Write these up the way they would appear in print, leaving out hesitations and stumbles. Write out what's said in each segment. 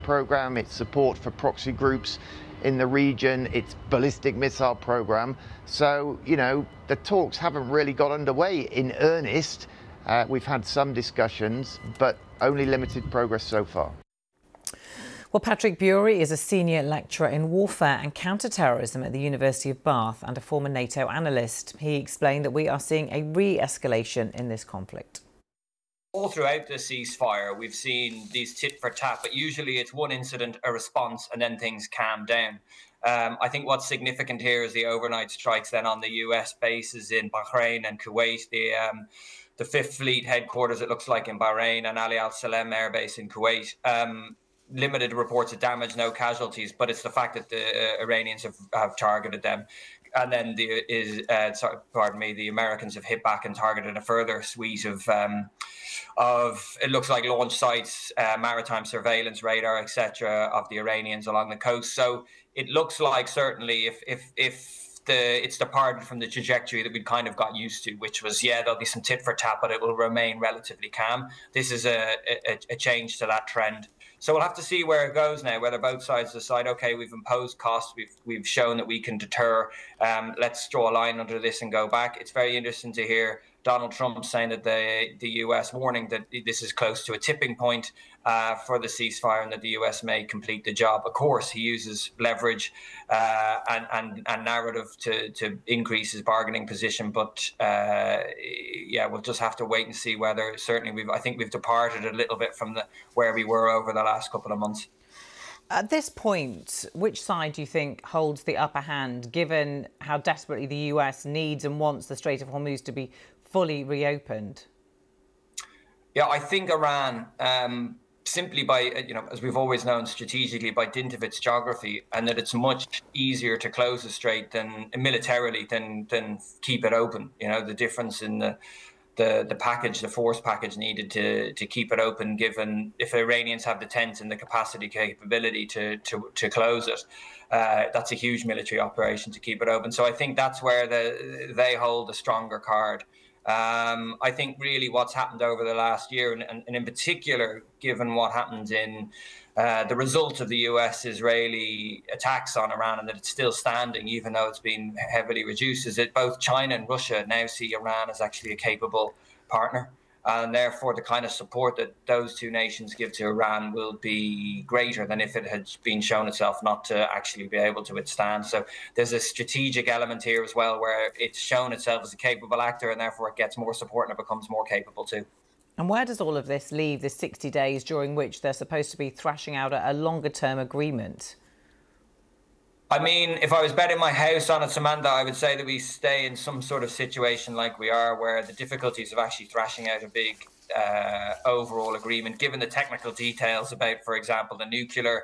program, its support for proxy groups in the region, its ballistic missile program. So, you know, the talks haven't really got underway in earnest. We've had some discussions, but only limited progress so far. Well, Patrick Bury is a senior lecturer in warfare and counter-terrorism at the University of Bath and a former NATO analyst. He explained that we are seeing a re-escalation in this conflict. All throughout the ceasefire, we've seen these tit for tat, but usually it's one incident, a response, and then things calm down. I think what's significant here is the overnight strikes then on the US bases in Bahrain and Kuwait, the Fifth Fleet headquarters, it looks like, in Bahrain, and Ali Al Salem Air Base in Kuwait. Limited reports of damage, no casualties, but it's the fact that the Iranians have targeted them. And then the Americans have hit back and targeted a further suite of it looks like launch sites, maritime surveillance radar, etc., of the Iranians along the coast. So it looks like certainly if it's departed from the trajectory that we'd kind of got used to, which was, yeah, there'll be some tit for tat, but it will remain relatively calm. This is a change to that trend. So we'll have to see where it goes now, whether both sides decide, OK, we've imposed costs, we've shown that we can deter, let's draw a line under this and go back. It's very interesting to hear Donald Trump saying that the US warning that this is close to a tipping point for the ceasefire and that the US may complete the job. Of course, he uses leverage and narrative to increase his bargaining position. But yeah, we'll just have to wait and see whether certainly I think we've departed a little bit from where we were over the last couple of months. At this point, which side do you think holds the upper hand, given how desperately the US needs and wants the Strait of Hormuz to be fully reopened? Yeah, I think Iran, simply by, as we've always known strategically, by dint of its geography, and that it's much easier to close the strait militarily than keep it open. You know, the difference in the force package needed to keep it open, given if the Iranians have the tent and the capability to close it, that's a huge military operation to keep it open. So I think that's where they hold a stronger card. I think really what's happened over the last year, and in particular, given what happened in the result of the US-Israeli attacks on Iran, and that it's still standing, even though it's been heavily reduced, is that both China and Russia now see Iran as actually a capable partner. And therefore, the kind of support that those two nations give to Iran will be greater than if it had been shown itself not to actually be able to withstand. So there's a strategic element here as well, where it's shown itself as a capable actor, and therefore it gets more support and it becomes more capable too. And where does all of this leave the 60 days during which they're supposed to be thrashing out a longer-term agreement? I mean, if I was betting my house on it, Samantha, I would say that we stay in some sort of situation like we are, where the difficulties of actually thrashing out a big overall agreement, given the technical details about, for example, the nuclear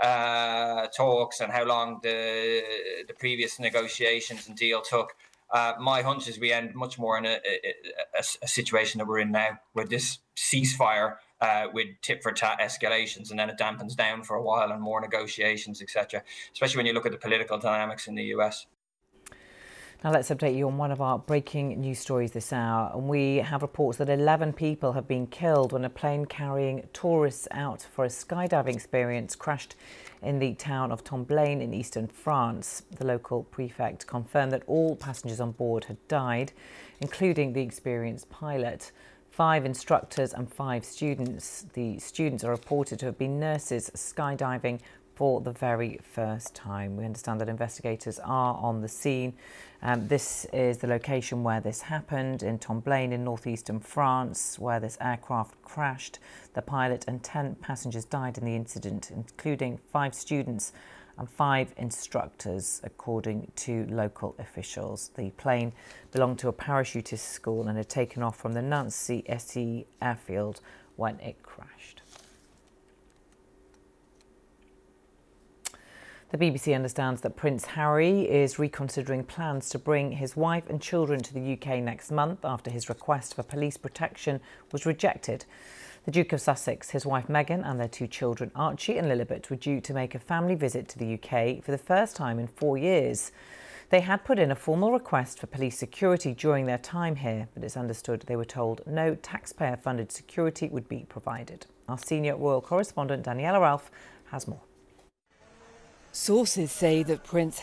talks and how long the previous negotiations and deal took. My hunch is we end much more in a situation that we're in now, with this ceasefire with tit-for-tat escalations, and then it dampens down for a while and more negotiations, etc., especially when you look at the political dynamics in the US. Now let's update you on one of our breaking news stories this hour. And we have reports that 11 people have been killed when a plane carrying tourists out for a skydiving experience crashed in the town of Tomblaine in eastern France. The local prefect confirmed that all passengers on board had died, including the experienced pilot. 5 instructors and 5 students. The students are reported to have been nurses skydiving for the very first time. We understand that investigators are on the scene. This is the location where this happened, in Tomblaine in northeastern France, where this aircraft crashed. The pilot and 10 passengers died in the incident, including 5 students and 5 instructors, according to local officials. The plane belonged to a parachutist school and had taken off from the Nancy SE airfield when it crashed. The BBC understands that Prince Harry is reconsidering plans to bring his wife and children to the UK next month after his request for police protection was rejected. The Duke of Sussex, his wife Meghan and their 2 children Archie and Lilibet were due to make a family visit to the UK for the first time in 4 years. They had put in a formal request for police security during their time here, but it's understood they were told no taxpayer-funded security would be provided. Our senior royal correspondent Daniela Ralph has more. Sources say that Prince